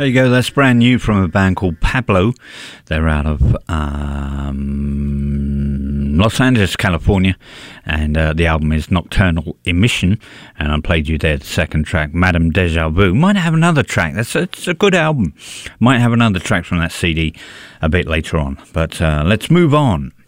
There you go, that's brand new from a band called Pablo. They're out of Los Angeles, California, and the album is Nocturnal Emission, and I played you there the second track, Madame Deja Vu. Might have another track, it's a good album. Might have another track from that CD a bit later on, but let's move on.